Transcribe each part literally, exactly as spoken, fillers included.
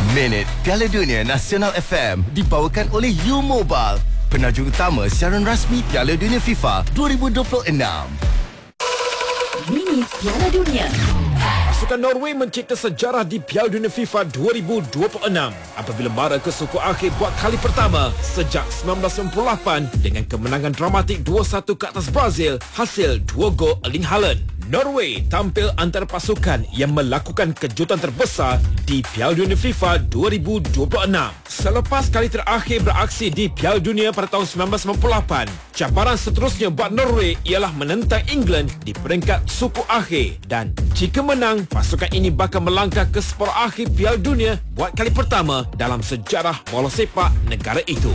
Minit Piala Dunia Nasional F M dibawakan oleh U Mobile, penajuk utama siaran rasmi Piala Dunia FIFA dua ribu dua puluh enam. Minit Piala Dunia. Pasukan Norway mencipta sejarah di Piala Dunia FIFA dua ribu dua puluh enam apabila mara ke suku akhir buat kali pertama sejak sembilan belas sembilan puluh lapan dengan kemenangan dramatik dua satu ke atas Brazil hasil dua gol Erling Haaland. Norway tampil antara pasukan yang melakukan kejutan terbesar di Piala Dunia FIFA dua ribu dua puluh enam. Selepas kali terakhir beraksi di Piala Dunia pada tahun sembilan belas sembilan puluh lapan, cabaran seterusnya buat Norway ialah menentang England di peringkat suku akhir, dan jika menang, pasukan ini bakal melangkah ke separuh akhir Piala Dunia buat kali pertama dalam sejarah bola sepak negara itu.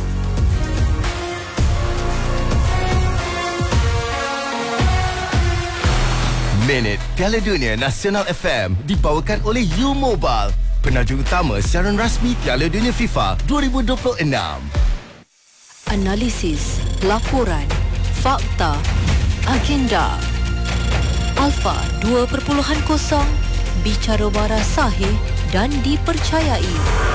Minit Piala Dunia Nasional F M dibawakan oleh U Mobile, penajuk utama siaran rasmi Piala Dunia FIFA dua ribu dua puluh enam. Analisis, laporan, fakta, agenda. Alfa dua perpuluhan kosong, bicara waras sahih dan dipercayai.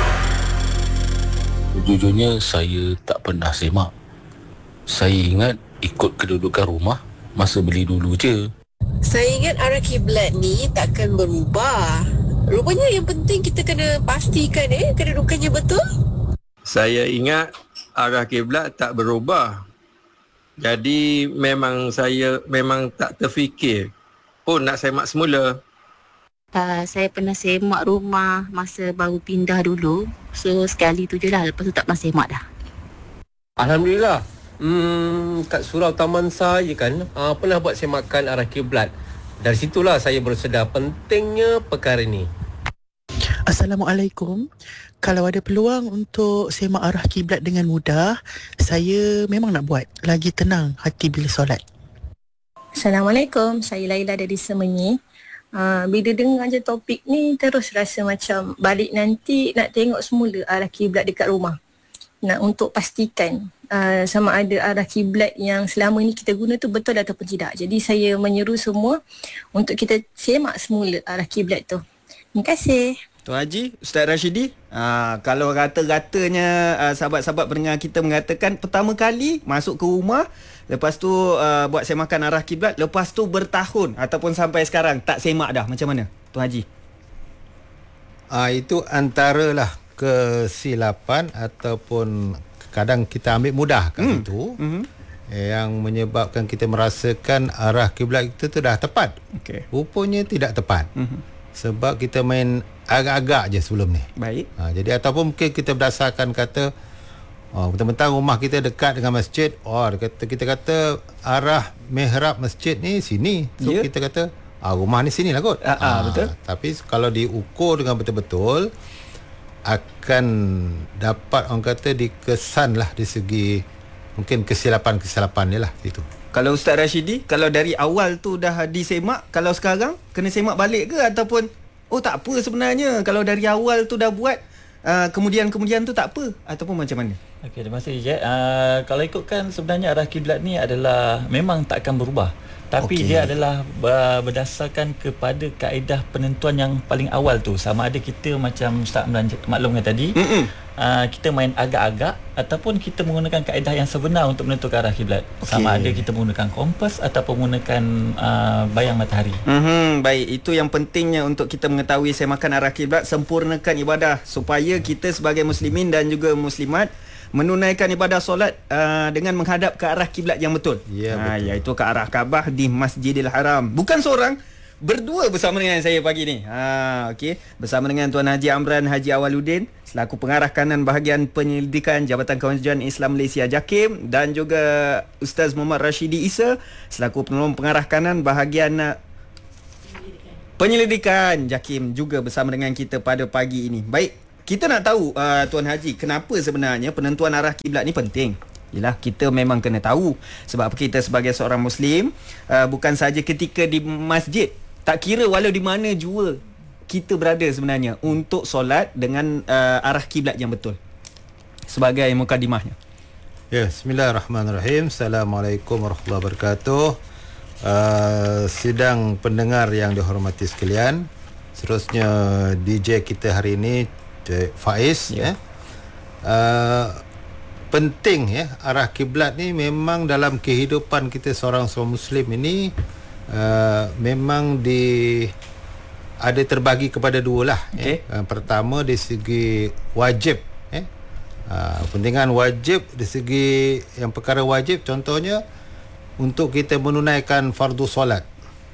Jujurnya saya tak pernah semak. Saya ingat ikut kedudukan rumah masa beli dulu je. Saya ingat arah kiblat ni takkan berubah. Rupanya yang penting kita kena pastikan eh kedudukannya betul. Saya ingat arah kiblat tak berubah. Jadi memang saya memang tak terfikir pun nak semak semula. Uh, saya pernah semak rumah masa baru pindah dulu. So sekali tu je lah. Lepas tu tak pernah semak dah. Alhamdulillah. Hmm, kat surau taman saya kan uh, pernah buat semakan arah kiblat. Dari situlah saya bersedar pentingnya perkara ini. Assalamualaikum. Kalau ada peluang untuk semak arah kiblat dengan mudah, saya memang nak buat. Lagi tenang hati bila solat. Assalamualaikum. Saya Laila dari Semenyi. Uh, bila dengar je topik ni, terus rasa macam balik nanti nak tengok semula arah kiblat dekat rumah. Nak untuk pastikan uh, sama ada arah kiblat yang selama ni kita guna tu betul ataupun tidak. Jadi saya menyeru semua untuk kita semak semula arah kiblat tu. Terima kasih. Tuan Haji, Ustaz Rashidi, aa, kalau rata-ratanya aa, sahabat-sahabat pendengar kita mengatakan pertama kali masuk ke rumah, lepas tu aa, buat semakan arah kiblat, lepas tu bertahun ataupun sampai sekarang tak semak dah. Macam mana Tuan Haji? Ah, itu antaralah kesilapan ataupun kadang kita ambil mudah kat hmm. situ hmm. yang menyebabkan kita merasakan arah kiblat kita tu dah tepat. Okay. Rupanya tidak tepat. Hmm. Sebab kita main agak-agak je sebelum ni. Baik. Ha, jadi ataupun mungkin kita berdasarkan kata oh, bentang-bentang rumah kita dekat dengan masjid. Oh, kata kita kata arah mihrab masjid ni sini. So yeah. kita kata ah, rumah ni sinilah kot. Ah, ah, betul. Tapi kalau diukur dengan betul-betul akan dapat orang kata dikesan lah di segi mungkin kesilapan-kesilapan ni lah itu. Kalau Ustaz Rashidi, kalau dari awal tu dah disemak, kalau sekarang kena semak balik ke ataupun oh tak apa sebenarnya kalau dari awal tu dah buat uh, kemudian-kemudian tu tak apa ataupun macam mana? Okey, terima kasih Jack. Uh, kalau ikutkan sebenarnya arah kiblat ni adalah memang tak akan berubah. Tapi okay. dia adalah uh, berdasarkan kepada kaedah penentuan yang paling awal tu. Sama ada kita macam Ustaz maklumkan tadi, uh, kita main agak-agak ataupun kita menggunakan kaedah yang sebenar untuk menentukan arah kiblat. Okay. Sama ada kita menggunakan kompas ataupun menggunakan uh, bayang matahari. Mm-hmm, baik, itu yang pentingnya untuk kita mengetahui semakan arah kiblat, sempurnakan ibadah supaya kita sebagai muslimin dan juga muslimat menunaikan ibadah solat uh, dengan menghadap ke arah kiblat yang betul. Ya, ha, betul. Iaitu ke arah Kaabah di Masjidil Haram. Bukan seorang, berdua bersama dengan saya pagi ni. Ha, okey, bersama dengan Tuan Haji Amran Haji Awaluddin selaku pengarah kanan bahagian penyelidikan Jabatan Kemajuan Islam Malaysia JAKIM, dan juga Ustaz Muhammad Rashidi Isa selaku penolong pengarah kanan bahagian uh, penyelidikan JAKIM juga bersama dengan kita pada pagi ini. Baik, kita nak tahu uh, Tuan Haji, kenapa sebenarnya penentuan arah kiblat ni penting? Yalah, kita memang kena tahu sebab kita sebagai seorang Muslim uh, bukan saja ketika di masjid, tak kira walau di mana jua kita berada sebenarnya untuk solat dengan uh, arah kiblat yang betul. Sebagai mukadimahnya. Ya, bismillahirrahmanirrahim. Assalamualaikum warahmatullahi wabarakatuh. Uh, sidang pendengar yang dihormati sekalian, seterusnya D J kita hari ini Cik Faiz ya. Yeah. Uh, penting ya, arah kiblat ni memang dalam kehidupan kita seorang seorang Muslim ini uh, memang di ada terbagi kepada dua lah. Okay. Ya. Uh, pertama dari segi wajib. Ya. Uh, pentingan wajib dari segi yang perkara wajib, contohnya untuk kita menunaikan fardu solat.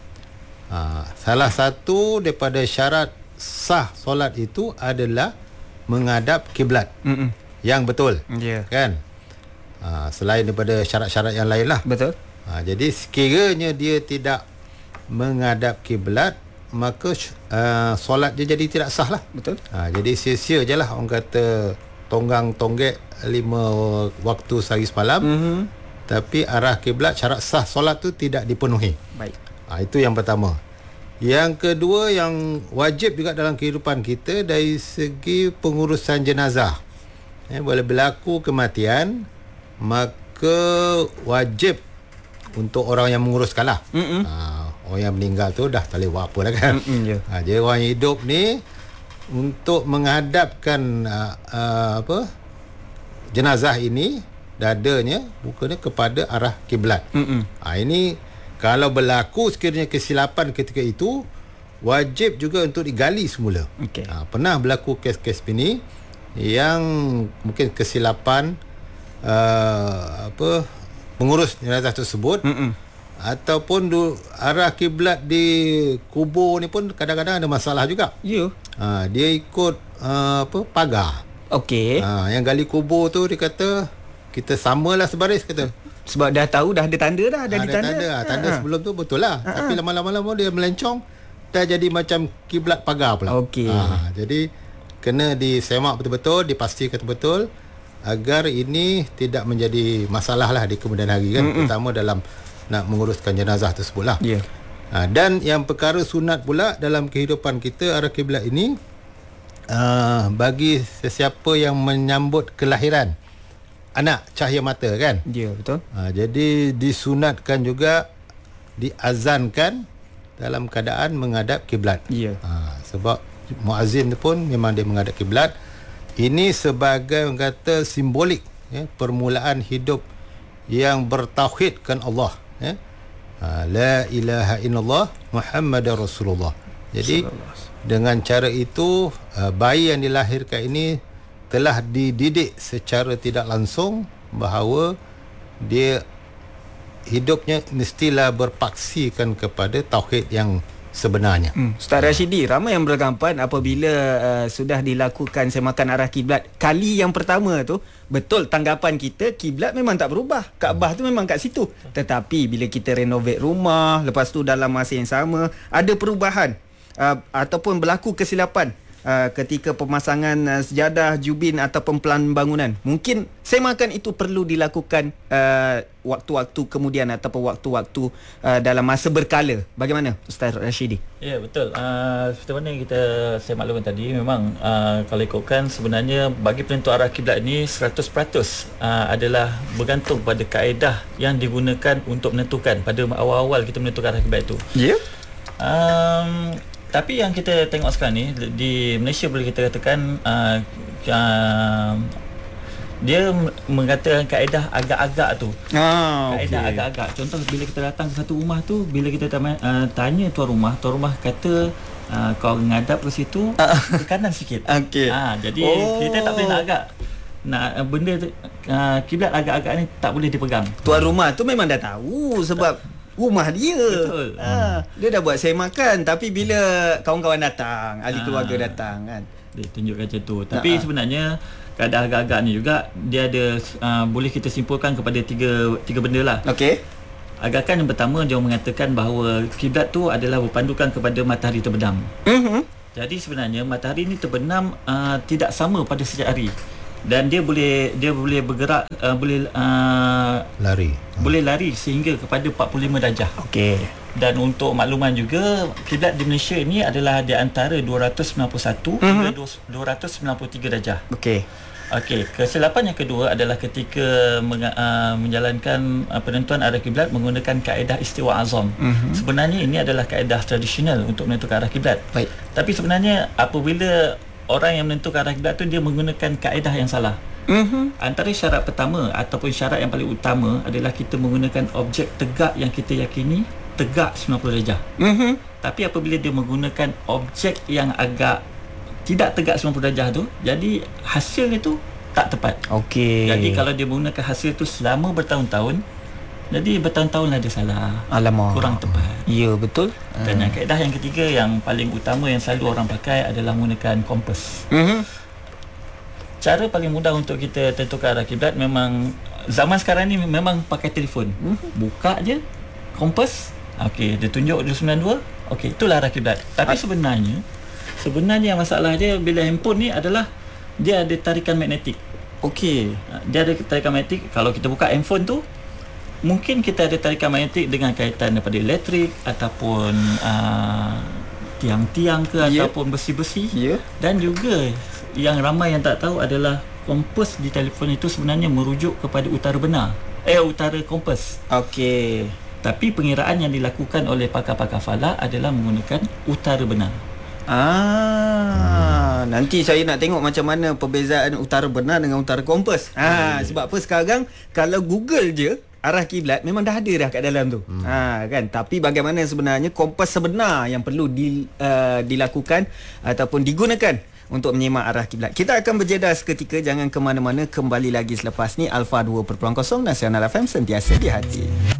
Uh, salah satu daripada syarat sah solat itu adalah menghadap kiblat yang betul. Yeah. Kan? Uh, selain daripada syarat-syarat yang lain lah. Betul. Uh, jadi sekiranya dia tidak menghadap kiblat, maka uh, solat dia jadi tidak sah lah. Betul. Uh, jadi sia-sia je lah orang kata tonggang tonggek lima waktu sehari semalam. Mm-hmm. Tapi arah kiblat, syarat sah solat tu tidak dipenuhi. Baik. Uh, itu yang pertama. Yang kedua yang wajib juga dalam kehidupan kita dari segi pengurusan jenazah. Eh, boleh berlaku kematian, maka wajib untuk orang yang menguruskan lah. Ha, orang yang meninggal tu dah tak boleh buat apa lah kan. Yeah. Ha, jadi orang yang hidup ni untuk menghadapkan uh, uh, apa jenazah ini, dadanya, mukanya kepada arah kiblat. Ha, ini kalau berlaku sekiranya kesilapan ketika itu, wajib juga untuk digali semula. Okay. Ha, pernah berlaku kes-kes ini yang mungkin kesilapan uh, apa pengurus jenazah tersebut, Mm-mm. ataupun du, arah kiblat di kubur ni pun kadang-kadang ada masalah juga. Ya. Yeah. Ha, dia ikut uh, apa pagar. Okey. Ha, yang gali kubur tu dia kata kita samalah sebaris kata. Sebab dah tahu dah ada tanda dah, dah ha, di tanda. Tanda, ha. tanda sebelum tu betul lah. Ha. Tapi lama-lama dia melencong, dah jadi macam kiblat pagar pula. Okey. Ha, jadi kena disemak betul-betul, dipastikan betul agar ini tidak menjadi masalah lah di kemudian hari kan. Mm-mm. Terutama dalam nak menguruskan jenazah tersebut lah. Yeah. Ha, dan yang perkara sunat pula dalam kehidupan kita, arah kiblat ini uh, bagi sesiapa yang menyambut kelahiran anak cahaya mata kan. Ya, yeah, betul. Ha, jadi disunatkan juga diazankan dalam keadaan menghadap kiblat. Ya. Yeah. Ha, sebab muazzin pun memang dia menghadap kiblat. Ini sebagai orang kata simbolik ya, permulaan hidup yang bertauhidkan Allah ya. Ha, la ilaha illallah Muhammadar Rasulullah. Jadi dengan cara itu uh, bayi yang dilahirkan ini telah dididik secara tidak langsung bahawa dia hidupnya mestilah berpaksikan kepada tauhid yang sebenarnya. Hmm. Ustaz Rashidi, ramai yang beranggapan apabila uh, sudah dilakukan semakan arah kiblat kali yang pertama tu, betul tanggapan kita kiblat memang tak berubah. Kaabah tu memang kat situ. Tetapi bila kita renovate rumah, lepas tu dalam masa yang sama ada perubahan uh, ataupun berlaku kesilapan Uh, ketika pemasangan uh, sejadah, jubin ataupun pelan bangunan, mungkin semakan itu perlu dilakukan uh, waktu-waktu kemudian ataupun waktu-waktu uh, dalam masa berkala. Bagaimana Ustaz Rashidi? Ya, betul. Uh, seperti mana yang kita saya maklumkan tadi, memang uh, kalau ikutkan sebenarnya bagi penentu arah kiblat ini seratus peratus uh, adalah bergantung pada kaedah yang digunakan untuk menentukan pada awal-awal kita menentukan arah kiblat itu. Ya. Yeah. Um, Tapi yang kita tengok sekarang ni di Malaysia, boleh kita katakan uh, uh, dia mengatakan kaedah agak-agak tu. Ah, kaedah okay. agak-agak. Contoh bila kita datang ke satu rumah tu, bila kita uh, tanya tuan rumah, tuan rumah kata uh, kau ngadap ke situ ke kanan sikit. Okey. Ah, jadi oh. kita tak boleh nak agak. Nak benda uh, kiblat agak-agak ni tak boleh dipegang. Tuan rumah tu memang dah tahu sebab tak. Rumah dia. Betul. Ha, dia dah buat semakan, tapi bila kawan-kawan datang, ahli ha. keluarga datang kan, dia tunjukkan macam tu. Tapi ha. sebenarnya keadaan agak-agak ni juga dia ada uh, boleh kita simpulkan kepada tiga tiga benda lah. Okey. Agakan yang pertama, dia mengatakan bahawa kiblat tu adalah berpandukan kepada matahari terbenam. Mm-hmm. Jadi sebenarnya matahari ni terbenam uh, tidak sama pada setiap hari. Dan dia boleh dia boleh bergerak uh, boleh uh, lari hmm. boleh lari sehingga kepada empat puluh lima darjah. Okey. Dan untuk makluman juga, kiblat di Malaysia ini adalah di antara dua ratus sembilan puluh satu mm-hmm. hingga dua ratus sembilan puluh tiga darjah. Okey. Okey, kesilapan yang kedua adalah ketika meng, uh, menjalankan uh, penentuan arah kiblat menggunakan kaedah istiwa azam. Mm-hmm. Sebenarnya ini adalah kaedah tradisional untuk menentukan arah kiblat. Baik. Tapi sebenarnya apabila orang yang menentukan arah kiblat tu dia menggunakan kaedah yang salah. Mm-hmm. Antara syarat pertama ataupun syarat yang paling utama adalah kita menggunakan objek tegak yang kita yakini tegak sembilan puluh darjah. Mm-hmm. Tapi apabila dia menggunakan objek yang agak tidak tegak sembilan puluh darjah tu, jadi hasil itu tak tepat. Okey. Jadi kalau dia menggunakan hasil tu selama bertahun-tahun, jadi bertahun-tahunlah dia salah. Alamak. Kurang tepat. Ya, betul. Dan yang kaedah yang ketiga yang paling utama yang selalu orang pakai adalah menggunakan kompas. Mm-hmm. Cara paling mudah untuk kita tentukan arah kiblat memang zaman sekarang ni memang pakai telefon. Mm-hmm. Buka je kompas. Okey, dia tunjuk dia sembilan puluh dua. Okey, itulah arah kiblat. Tapi sebenarnya sebenarnya masalah dia bila handphone ni adalah dia ada tarikan magnetik. Okey. Dia ada tarikan magnetik. Kalau kita buka handphone tu, mungkin kita ada tarikan magnetik dengan kaitan daripada elektrik ataupun uh, tiang-tiang ke yeah. ataupun besi-besi. Yeah. Dan juga yang ramai yang tak tahu adalah kompas di telefon itu sebenarnya merujuk kepada utara benar. Eh utara kompas. Okey. Tapi pengiraan yang dilakukan oleh pakar-pakar falak adalah menggunakan utara benar. Ah, hmm. Nanti saya nak tengok macam mana perbezaan utara benar dengan utara kompas. Ah, hmm. Sebab apa sekarang kalau Google je arah kiblat memang dah ada dah kat dalam tu. Hmm. Ha kan, tapi bagaimana sebenarnya kompas sebenar yang perlu di, uh, dilakukan ataupun digunakan untuk menyemak arah kiblat. Kita akan berjeda seketika, jangan ke mana-mana, kembali lagi selepas ni. Alpha dua kosong Nasional F M, sentiasa di hati.